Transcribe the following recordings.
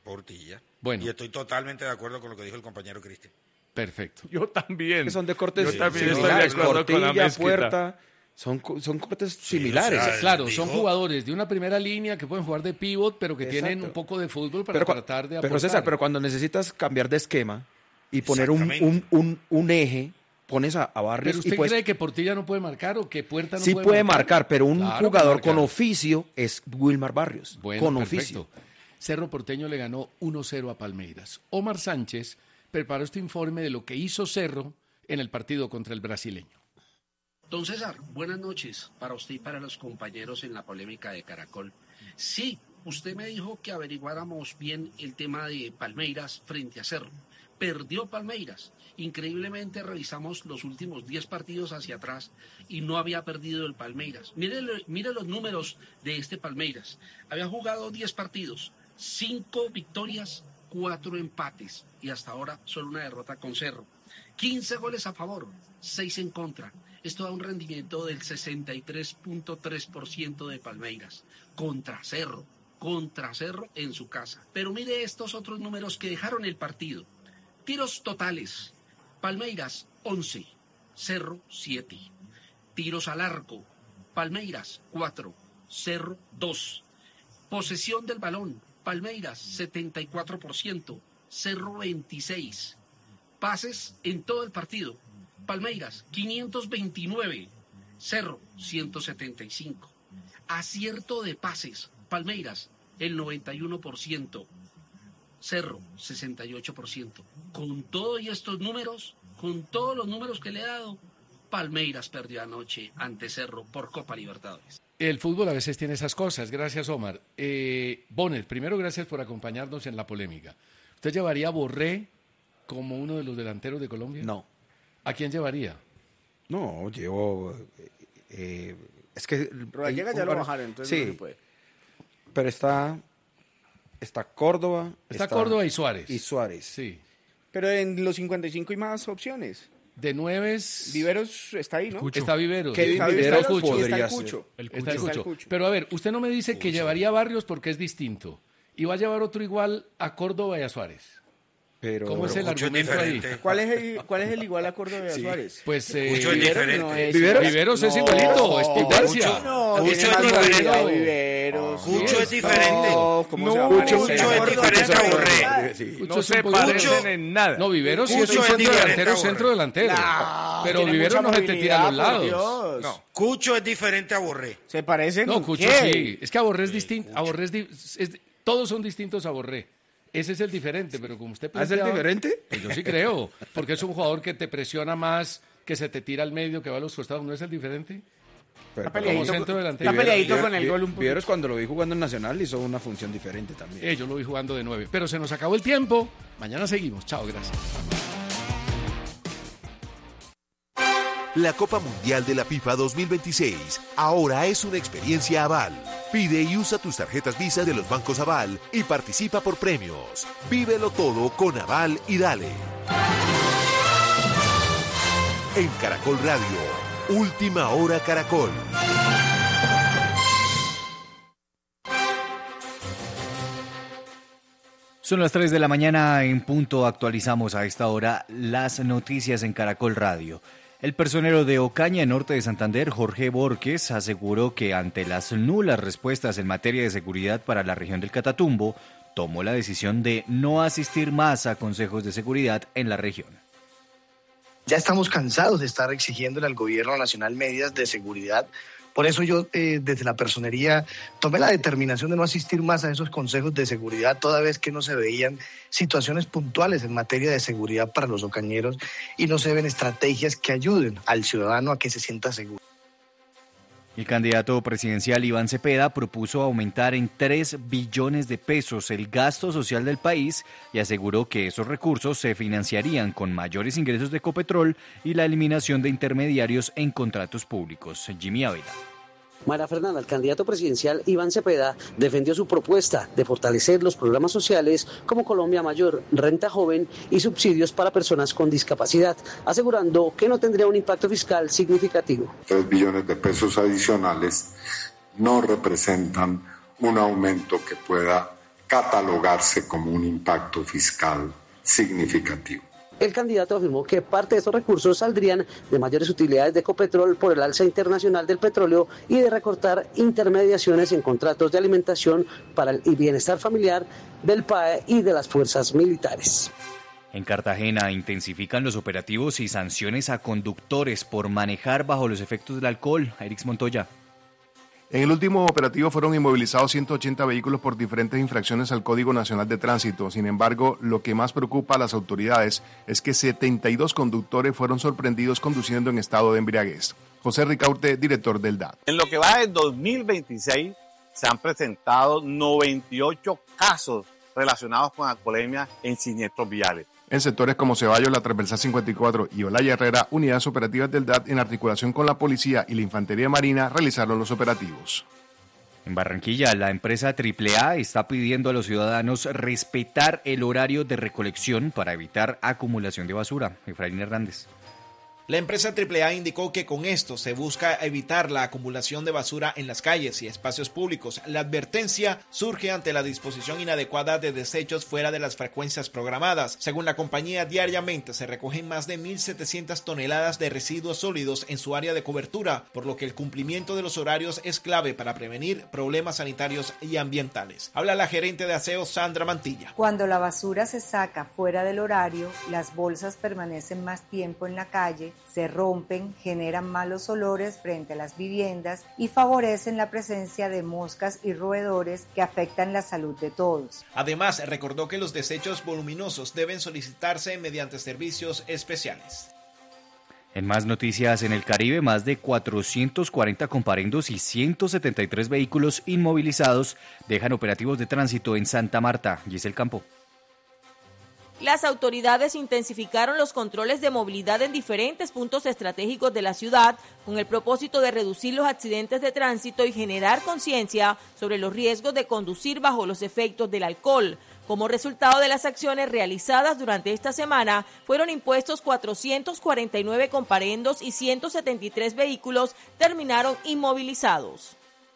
Portilla. Bueno. Y estoy totalmente de acuerdo con lo que dijo el compañero Cristian. Perfecto. Yo también. Que son de cortes Yo también estoy de similares. acuerdo con la Portilla, mezquita. Puerta, son cortes similares. o sea, Claro, dijo- son jugadores de una primera línea que pueden jugar de pivot, pero que tienen Exacto. un poco de fútbol para Pero, tratar de pero aportar. César, pero cuando necesitas cambiar de esquema y poner Exactamente. un eje, pones a Barrios ¿Pero usted y pues cree que Portilla no puede marcar o que Puerta no sí puede marcar, pero un Claro que jugador marca. con oficio es Wilmar Barrios. Bueno, con perfecto. oficio. Cerro Porteño le ganó 1-0 a Palmeiras. Omar Sánchez preparó este informe de lo que hizo Cerro en el partido contra el brasileño. Don César, buenas noches para usted y para los compañeros en la polémica de Caracol. Sí, usted me dijo que averiguáramos bien el tema de Palmeiras frente a Cerro. Perdió Palmeiras. Increíblemente revisamos los últimos 10 partidos hacia atrás y no había perdido el Palmeiras. Mire los números de este Palmeiras. Había jugado 10 partidos, 5 victorias, 4 empates y hasta ahora solo una derrota con Cerro. 15 goles a favor, 6 en contra. Esto da un rendimiento del 63.3% de Palmeiras contra Cerro en su casa. Pero mire estos otros números que dejaron el partido. Tiros totales, Palmeiras 11, Cerro 7. Tiros al arco, Palmeiras 4, Cerro 2. Posesión del balón, Palmeiras 74%, Cerro 26%. Pases en todo el partido, Palmeiras 529, Cerro 175. Acierto de pases, Palmeiras el 91%, Cerro 68%. Con todo y estos números, con todos los números que le he dado, Palmeiras perdió anoche ante Cerro por Copa Libertadores. El fútbol a veces tiene esas cosas. Gracias, Omar. Bonner, primero gracias por acompañarnos en la polémica. ¿Usted llevaría a Borré como uno de los delanteros de Colombia? No. ¿A quién llevaría? No, llevo... es que... Pero Gallega ya lo bajaron, entonces sí, no se puede. pero está Córdoba. Está Córdoba y Suárez. Y Suárez. Sí. Pero en los 55 hay más opciones. De nueves... Viveros está ahí, ¿no? Cucho. Está Viveros. Kevin Está Viveros Viveros y está podría el ser. Cucho. Está el Cucho. Cucho. Pero a ver, usted no me dice que llevaría a Barrios porque es distinto. Y va a llevar otro igual a Córdoba y a Suárez. Pero, ¿Cómo es el Cucho es argumento ahí? diferente. ¿Cuál es el igual a Córdoba de Suárez? Pues Cucho es Viveros diferente. no es- Viveros es igualito, es Pitacia. No, Cucho tiene es más diferente. movilidad, Viveros. Cucho es diferente. No, ¿cómo se va a Cucho parecer? es diferente a Borré. Cucho No es se un poquito- parecen en nada. No, Viveros sí es Cucho un es centro diferente delantero, a Borré. centro delantero. Pero tiene Viveros mucha no se te tira a los movilidad, por lados. Dios. No. Cucho es diferente a Borré. ¿Se parecen? No, en Cucho qué? sí. Es que a Borré es distinto. A Borré todos son distintos a Borré. Ese es el diferente, pero como usted ¿es el planteaba- diferente? Pues yo sí creo, porque es un jugador que te presiona más, que se te tira al medio, que va a los costados. ¿No es el diferente? Pero, Está Como peleadito, centro delantero. está peleadito con el gol un poquito. Viveros cuando lo vi jugando en Nacional hizo una función diferente también. Yo lo vi jugando de 9. Pero se nos acabó el tiempo. Mañana seguimos. Chao, gracias. La Copa Mundial de la FIFA 2026 ahora es una experiencia Aval. Pide y usa tus tarjetas Visa de los bancos Aval y participa por premios. Vívelo todo con Aval y dale. En Caracol Radio, Última Hora Caracol. Son las 3 de la mañana en punto. Actualizamos a esta hora las noticias en Caracol Radio. El personero de Ocaña, norte de Santander, Jorge Borges, aseguró que ante las nulas respuestas en materia de seguridad para la región del Catatumbo, tomó la decisión de no asistir más a consejos de seguridad en la región. Ya estamos cansados de estar exigiéndole al gobierno nacional medidas de seguridad. Por eso yo desde la personería tomé la determinación de no asistir más a esos consejos de seguridad, toda vez que no se veían situaciones puntuales en materia de seguridad para los ocañeros y no se ven estrategias que ayuden al ciudadano a que se sienta seguro. El candidato presidencial Iván Cepeda propuso aumentar en 3 billones de pesos el gasto social del país y aseguró que esos recursos se financiarían con mayores ingresos de Ecopetrol y la eliminación de intermediarios en contratos públicos. Jimmy Ávila. María Fernanda, el candidato presidencial Iván Cepeda defendió su propuesta de fortalecer los programas sociales como Colombia Mayor, Renta Joven y subsidios para personas con discapacidad, asegurando que no tendría un impacto fiscal significativo. 3 billones de pesos adicionales no representan un aumento que pueda catalogarse como un impacto fiscal significativo. El candidato afirmó que parte de estos recursos saldrían de mayores utilidades de Ecopetrol por el alza internacional del petróleo y de recortar intermediaciones en contratos de alimentación para el bienestar familiar del PAE y de las fuerzas militares. En Cartagena intensifican los operativos y sanciones a conductores por manejar bajo los efectos del alcohol. Erix Montoya. En el último operativo fueron inmovilizados 180 vehículos por diferentes infracciones al Código Nacional de Tránsito. Sin embargo, lo que más preocupa a las autoridades es que 72 conductores fueron sorprendidos conduciendo en estado de embriaguez. José Ricaurte, director del DAT. En lo que va de 2026 se han presentado 98 casos relacionados con alcoholemia en siniestros viales. En sectores como Ceballos, la Transversal 54 y Olaya Herrera, unidades operativas del DAT en articulación con la policía y la Infantería Marina realizaron los operativos. En Barranquilla, la empresa AAA está pidiendo a los ciudadanos respetar el horario de recolección para evitar acumulación de basura. Efraín Hernández. La empresa AAA indicó que con esto se busca evitar la acumulación de basura en las calles y espacios públicos. La advertencia surge ante la disposición inadecuada de desechos fuera de las frecuencias programadas. Según la compañía, diariamente se recogen más de 1.700 toneladas de residuos sólidos en su área de cobertura, por lo que el cumplimiento de los horarios es clave para prevenir problemas sanitarios y ambientales. Habla la gerente de aseo, Sandra Mantilla. Cuando la basura se saca fuera del horario, las bolsas permanecen más tiempo en la calle, se rompen, generan malos olores frente a las viviendas y favorecen la presencia de moscas y roedores que afectan la salud de todos. Además, recordó que los desechos voluminosos deben solicitarse mediante servicios especiales. En más noticias, en el Caribe, más de 440 comparendos y 173 vehículos inmovilizados dejan operativos de tránsito en Santa Marta. Giselle Campo. Las autoridades intensificaron los controles de movilidad en diferentes puntos estratégicos de la ciudad con el propósito de reducir los accidentes de tránsito y generar conciencia sobre los riesgos de conducir bajo los efectos del alcohol. Como resultado de las acciones realizadas durante esta semana, fueron impuestos 449 comparendos y 173 vehículos terminaron inmovilizados.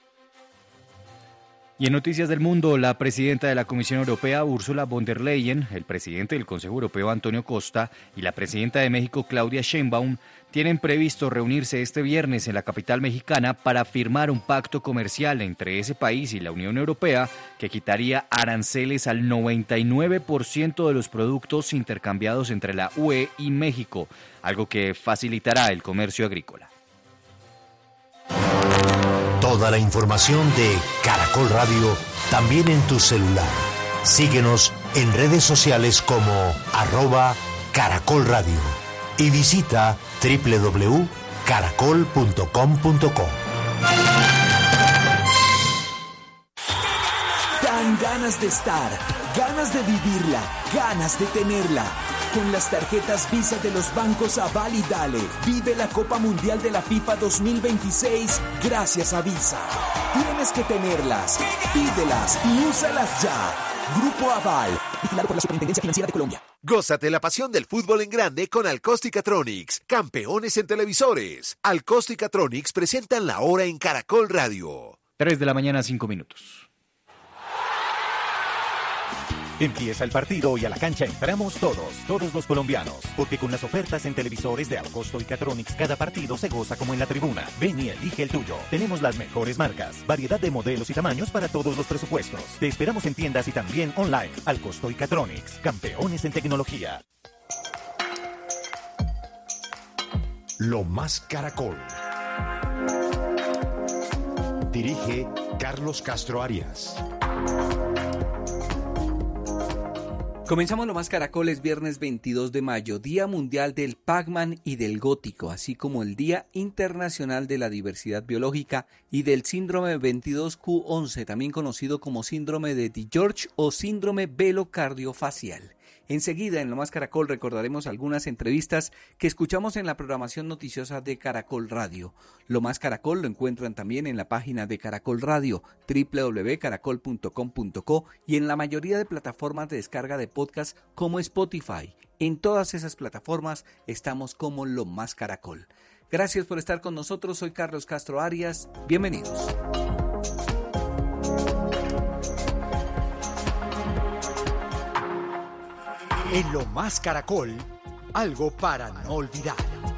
Y en Noticias del Mundo, la presidenta de la Comisión Europea, Ursula von der Leyen, el presidente del Consejo Europeo, Antonio Costa, y la presidenta de México, Claudia Sheinbaum, tienen previsto reunirse este viernes en la capital mexicana para firmar un pacto comercial entre ese país y la Unión Europea que quitaría aranceles al 99% de los productos intercambiados entre la UE y México, algo que facilitará el comercio agrícola. Toda la información de Caracol Radio también en tu celular. Síguenos en redes sociales como @Caracol Radio y visita www.caracol.com.co. Dan ganas de estar, ganas de vivirla, ganas de tenerla. Con las tarjetas Visa de los bancos Aval y Dale, vive la Copa Mundial de la FIFA 2026 gracias a Visa. Tienes que tenerlas, pídelas y úsalas ya. Grupo Aval, vigilado por la Superintendencia Financiera de Colombia. Gózate la pasión del fútbol en grande con Alcosticatronics, campeones en televisores. Alcosticatronics presentan la hora en Caracol Radio. 3 de la mañana, 5 minutos. Empieza el partido y a la cancha entramos todos los colombianos, porque con las ofertas en televisores de Alcosto y Catronics cada partido se goza como en la tribuna. Ven y elige el tuyo. Tenemos las mejores marcas, variedad de modelos y tamaños para todos los presupuestos. Te esperamos en tiendas y también online. Alcosto y Catronics, campeones en tecnología. Lo más Caracol. Dirige Carlos Castro Arias. Comenzamos Lo Más Caracol, es viernes 22 de mayo, Día Mundial del Pac-Man y del Gótico, así como el Día Internacional de la Diversidad Biológica y del Síndrome 22q11, también conocido como Síndrome de DiGeorge o Síndrome Velocardiofacial. Enseguida, en Lo Más Caracol, recordaremos algunas entrevistas que escuchamos en la programación noticiosa de Caracol Radio. Lo Más Caracol lo encuentran también en la página de Caracol Radio, www.caracol.com.co y en la mayoría de plataformas de descarga de podcast como Spotify. En todas esas plataformas estamos como Lo Más Caracol. Gracias por estar con nosotros, soy Carlos Castro Arias, bienvenidos. En Lo Más Caracol, algo para no olvidar.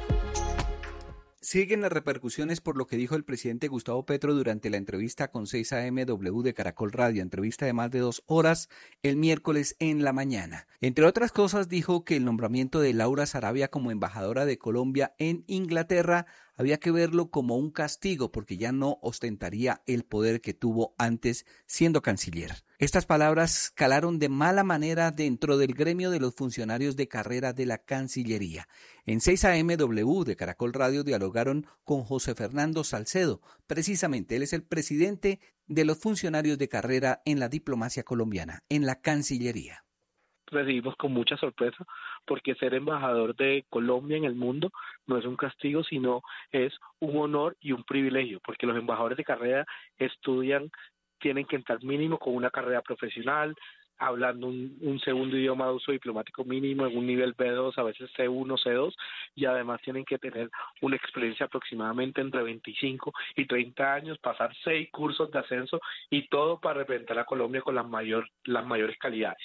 Siguen las repercusiones por lo que dijo el presidente Gustavo Petro durante la entrevista con 6 AM W de Caracol Radio, entrevista de más de 2 horas el miércoles en la mañana. Entre otras cosas dijo que el nombramiento de Laura Sarabia como embajadora de Colombia en Inglaterra había que verlo como un castigo porque ya no ostentaría el poder que tuvo antes siendo canciller. Estas palabras calaron de mala manera dentro del gremio de los funcionarios de carrera de la Cancillería. En 6 AM W de Caracol Radio dialogaron con José Fernando Salcedo. Precisamente, él es el presidente de los funcionarios de carrera en la diplomacia colombiana, en la Cancillería. Recibimos con mucha sorpresa porque ser embajador de Colombia en el mundo no es un castigo, sino es un honor y un privilegio, porque los embajadores de carrera estudian, tienen que entrar mínimo con una carrera profesional, hablando un segundo idioma de uso diplomático mínimo en un nivel B2, a veces C1, C2, y además tienen que tener una experiencia aproximadamente entre 25 y 30 años, pasar 6 cursos de ascenso y todo para representar a Colombia con las mayores calidades.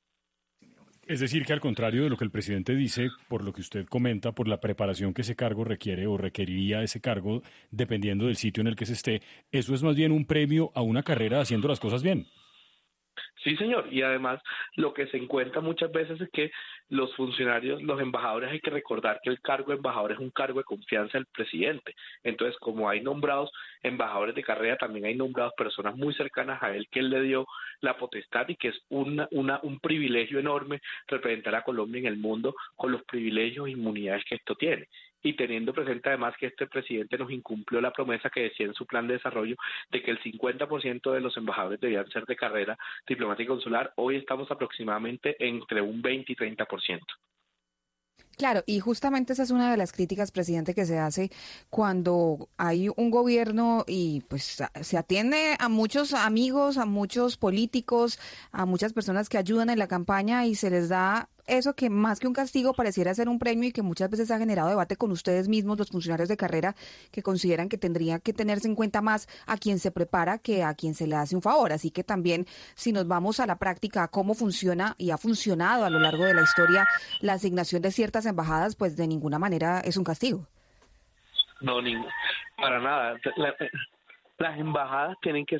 Es decir, que al contrario de lo que el presidente dice, por lo que usted comenta, por la preparación que ese cargo requiere o requeriría ese cargo, dependiendo del sitio en el que se esté, eso es más bien un premio a una carrera haciendo las cosas bien. Sí, señor, y además lo que se encuentra muchas veces es que los funcionarios, los embajadores, hay que recordar que el cargo de embajador es un cargo de confianza del presidente. Entonces, como hay nombrados embajadores de carrera, también hay nombrados personas muy cercanas a él que él le dio la potestad y que es un privilegio enorme representar a Colombia en el mundo con los privilegios e inmunidades que esto tiene. Y teniendo presente además que este presidente nos incumplió la promesa que decía en su plan de desarrollo de que el 50% de los embajadores debían ser de carrera diplomática y consular, hoy estamos aproximadamente entre un 20 y 30%. Claro, y justamente esa es una de las críticas, presidente, que se hace cuando hay un gobierno y pues se atiende a muchos amigos, a muchos políticos, a muchas personas que ayudan en la campaña y se les da eso que más que un castigo pareciera ser un premio y que muchas veces ha generado debate con ustedes mismos, los funcionarios de carrera, que consideran que tendría que tenerse en cuenta más a quien se prepara que a quien se le hace un favor. Así que también, si nos vamos a la práctica, a cómo funciona y ha funcionado a lo largo de la historia la asignación de ciertas embajadas, pues de ninguna manera es un castigo. No, para nada. Las embajadas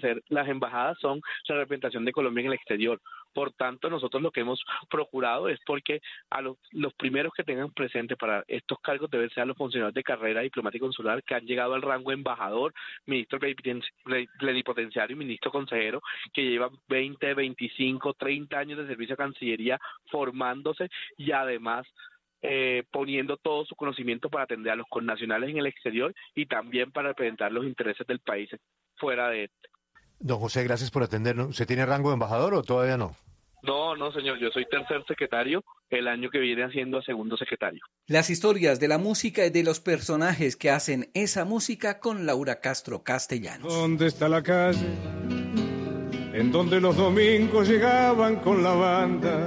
son la representación de Colombia en el exterior. Por tanto, nosotros lo que hemos procurado es porque a los primeros que tengan presente para estos cargos deben ser los funcionarios de carrera diplomática y consular que han llegado al rango de embajador, ministro plenipotenciario y ministro consejero, que llevan 20, 25, 30 años de servicio a Cancillería formándose y además poniendo todo su conocimiento para atender a los connacionales en el exterior y también para representar los intereses del país fuera de este. Don José, gracias por atendernos. ¿Usted tiene rango de embajador o todavía no? No, señor, yo soy tercer secretario, el año que viene haciendo segundo secretario. Las historias de la música y de los personajes que hacen esa música con Laura Castro Castellanos. ¿Dónde está la calle en donde los domingos llegaban con la banda?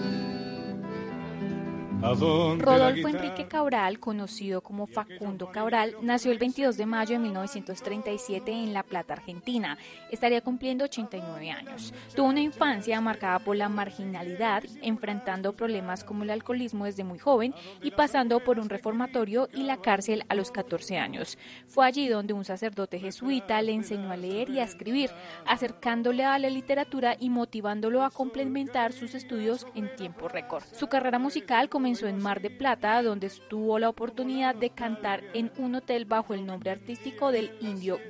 Rodolfo Enrique Cabral, conocido como Facundo Cabral, nació el 22 de mayo de 1937 en La Plata, Argentina. Estaría cumpliendo 89 años. Tuvo una infancia marcada por la marginalidad, enfrentando problemas como el alcoholismo desde muy joven y pasando por un reformatorio y la cárcel a los 14 años. Fue allí donde un sacerdote jesuita le enseñó a leer y a escribir, acercándole a la literatura y motivándolo a complementar sus estudios en tiempo récord. Su carrera musical comenzó en Mar de Plata, donde tuvo la oportunidad de cantar en un hotel bajo el nombre artístico del Indio